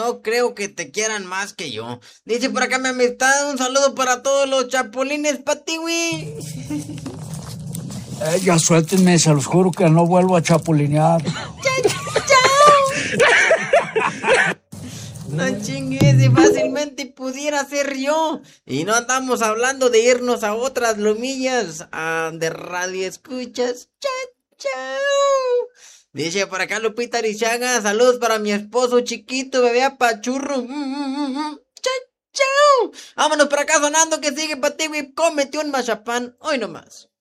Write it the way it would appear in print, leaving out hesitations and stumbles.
no creo que te quieran más que yo. Dice por acá mi amistad, un saludo para todos los chapulines patiwi. Ya suéltenme, se los juro que no vuelvo a chapulinear. No chingues, si fácilmente pudiera ser yo. Y no andamos hablando de irnos a otras lomillas de radio escuchas. Chao. Dice por acá Lupita Arichaga, saludos para mi esposo chiquito, bebé apachurro. Chao. Vámonos por acá sonando que sigue Patiwi, cómete un mazapán, hoy nomás.